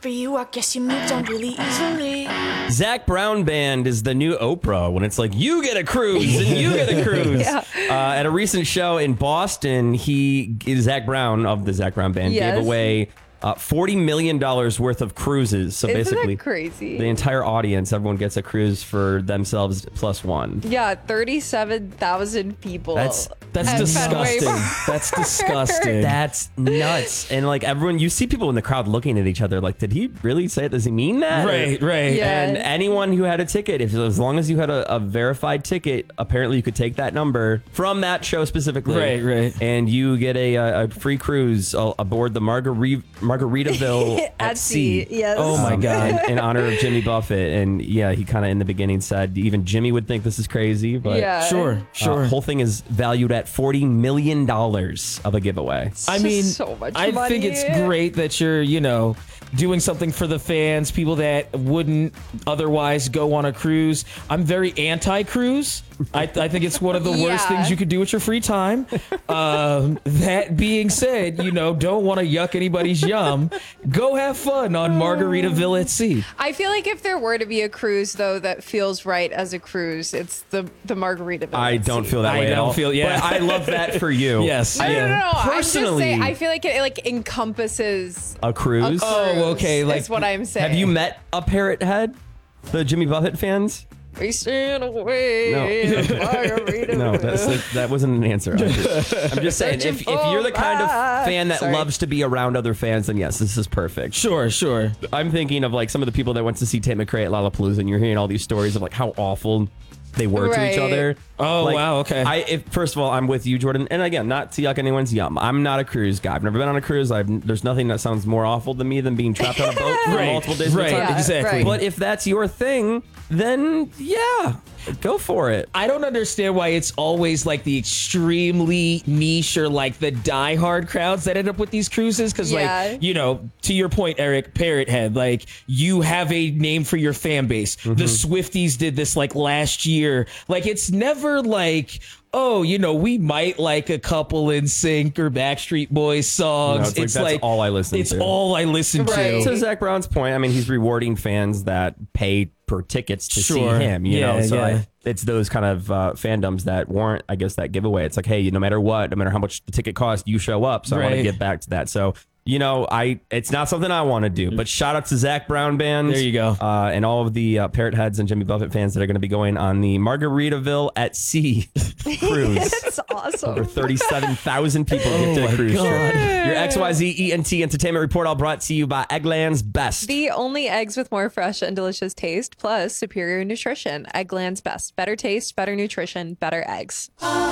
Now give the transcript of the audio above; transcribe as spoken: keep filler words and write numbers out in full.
for you. I guess you moved on really easily. Zac Brown Band is the new Oprah when it's like, you get a cruise and you get a cruise. Yeah. Uh, at a recent show in Boston, he, Zac Brown of the Zac Brown Band, Yes. gave away uh, forty million dollars worth of cruises. So Isn't basically, that crazy? the entire audience, everyone gets a cruise for themselves plus one. Yeah, thirty-seven thousand people. That's that's at Fenway disgusting. Park. That's disgusting. That's nuts. And like everyone, you see people in the crowd looking at each other like, did he really say it? Does he mean that? Right, right. Yeah. And anyone who had a ticket, if as long as you had a, a verified ticket, apparently you could take that number from that show specifically. Right, right. And you get a, a free cruise uh, aboard the Margarita Margaritaville at, At sea. sea, yes. Oh my Um, God. in, in honor of Jimmy Buffett. And yeah, he kind of in the beginning said even Jimmy would think this is crazy. But Yeah. Sure, uh, sure. whole thing is valued at forty million dollars of a giveaway. I mean, so much I money. think it's great that you're, you know, doing something for the fans, people that wouldn't otherwise go on a cruise. I'm very anti-cruise. I, I think it's one of the worst Yeah. things you could do with your free time. Um, that being said, you know, don't want to yuck anybody's yum. Go have fun on Margaritaville at sea. I feel like if there were to be a cruise, though, that feels right as a cruise, it's the the Margaritaville. I at don't sea. feel that I way at don't all. feel- yeah. But I love that for you. Yes. I yeah. don't know. I'm just Personally- saying, I feel like it like encompasses A cruise? a Oh, cruise, okay, like- is what I'm saying. Have you met a parrot head? The Jimmy Buffett fans? Racing away. No. Margaritaville. No, that's, that, that wasn't an answer. I'm just, I'm just saying, if, if you're the kind of fan that Sorry. loves to be around other fans, then yes, this is perfect. Sure, sure. I'm thinking of like some of the people that went to see Tate McRae at Lollapalooza, and you're hearing all these stories of like how awful they were to each Right. other. Oh, Like, wow, okay. I if, first of all, I'm with you, Jordan. And again, not to yuck anyone's yum. I'm not a cruise guy. I've never been on a cruise. I've, there's nothing that sounds more awful to me than being trapped on a boat for Right, multiple days. right, at a time. Yeah, exactly. right. But if that's your thing, then yeah, go for it. I don't understand why it's always like the extremely niche or like the diehard crowds that end up with these cruises. Cause Yeah. like, you know, to your point, Eric, Parrot Head, like you have a name for your fan base. Mm-hmm. The Swifties did this like last year. Like it's never like, oh, you know, we might like a couple in sync or Backstreet Boys songs. No, it's like, that's all I listen it's to. all I listen Right. to. To Zach Brown's point, I mean, he's rewarding fans that pay per tickets to Sure. see him. You Yeah, know, so yeah. I, it's those kind of uh, fandoms that warrant, I guess, that giveaway. It's like, hey, no matter what, no matter how much the ticket costs, you show up. So I want to Right. give back to that. So. You know, I it's not something I want to do, but shout out to Zac Brown Band. There you go. Uh, and all of the uh, Parrot Heads and Jimmy Buffett fans that are going to be going on the Margaritaville at Sea cruise. That's awesome. Over thirty-seven thousand people gifted Oh my a cruise God. ship. Your X Y Z E N T Entertainment Report all brought to you by Eggland's Best. The only eggs with more fresh and delicious taste, plus superior nutrition. Eggland's Best. Better taste, better nutrition, better eggs.